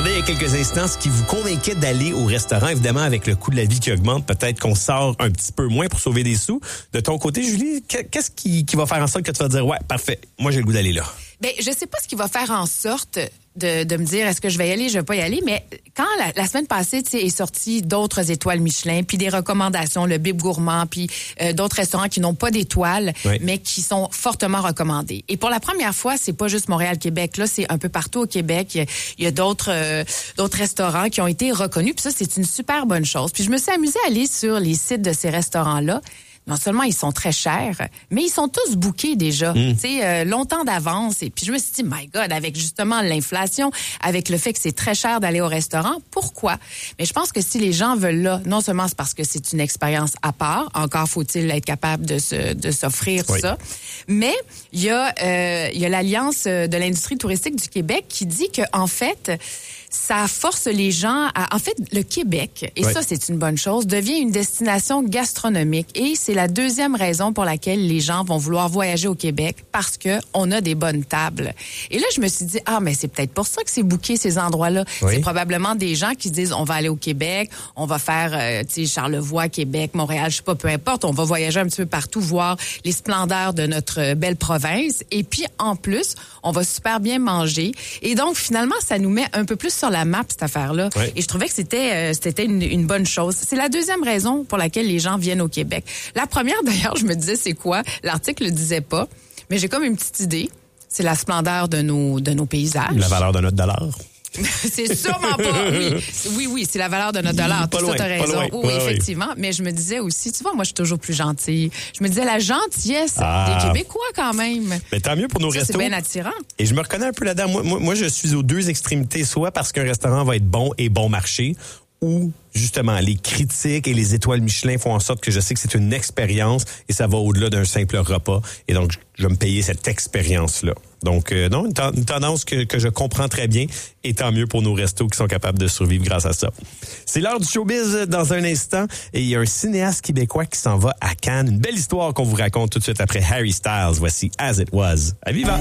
demandais il y a quelques instants ce qui vous convainquait d'aller au restaurant. Évidemment, avec le coût de la vie qui augmente, peut-être qu'on sort un petit peu moins pour sauver des sous. De ton côté, Julie, qu'est-ce qui va faire en sorte que tu vas dire, ouais, parfait, moi j'ai le goût d'aller là? Bien, je sais pas ce qui va faire en sorte de me dire est-ce que je vais y aller, je vais pas y aller, mais quand la semaine passée, tu sais, est sorti d'autres étoiles Michelin, puis des recommandations, le Bib Gourmand, puis d'autres restaurants qui n'ont pas d'étoiles, oui, mais qui sont fortement recommandés. Et pour la première fois, c'est pas juste Montréal-Québec, là, c'est un peu partout au Québec. Il y a d'autres restaurants qui ont été reconnus, puis ça, c'est une super bonne chose. Puis je me suis amusée à aller sur les sites de ces restaurants-là. Non seulement ils sont très chers, mais ils sont tous bookés déjà, tu sais, longtemps d'avance. Et puis je me suis dit, my God, avec justement l'inflation, avec le fait que c'est très cher d'aller au restaurant, pourquoi? Mais je pense que si les gens veulent là, non seulement c'est parce que c'est une expérience à part, encore faut-il être capable de s'offrir oui, ça, mais il y a l'Alliance de l'industrie touristique du Québec qui dit que en fait, ça force les gens à... En fait, le Québec, et oui, ça, c'est une bonne chose, devient une destination gastronomique. Et c'est la deuxième raison pour laquelle les gens vont vouloir voyager au Québec, parce que on a des bonnes tables. Et là, je me suis dit, mais c'est peut-être pour ça que c'est booké, ces endroits-là. Oui. C'est probablement des gens qui se disent, on va aller au Québec, on va faire, tu sais, Charlevoix, Québec, Montréal, je sais pas, peu importe, on va voyager un petit peu partout, voir les splendeurs de notre belle province. Et puis, en plus, on va super bien manger. Et donc, finalement, ça nous met un peu plus sur la map, cette affaire-là. Oui. Et je trouvais que c'était une bonne chose. C'est la deuxième raison pour laquelle les gens viennent au Québec. La première, d'ailleurs, je me disais, c'est quoi? L'article le disait pas, mais j'ai comme une petite idée. C'est la splendeur de nos paysages. La valeur de notre dollar. C'est sûrement pas. Oui, c'est la valeur de notre dollar. Tout ça, t'as raison. Oui, effectivement. Mais je me disais aussi, tu vois, moi, je suis toujours plus gentille. Je me disais la gentillesse des Québécois, quand même. Mais tant mieux pour nos restos. C'est bien attirant. Et je me reconnais un peu là-dedans. Moi, je suis aux deux extrémités, soit parce qu'un restaurant va être bon et bon marché, ou justement, les critiques et les étoiles Michelin font en sorte que je sais que c'est une expérience et ça va au-delà d'un simple repas. Et donc, je vais me payer cette expérience-là. Donc, non, une tendance que je comprends très bien et tant mieux pour nos restos qui sont capables de survivre grâce à ça. C'est l'heure du showbiz dans un instant et il y a un cinéaste québécois qui s'en va à Cannes. Une belle histoire qu'on vous raconte tout de suite après Harry Styles. Voici As It Was. À Viva!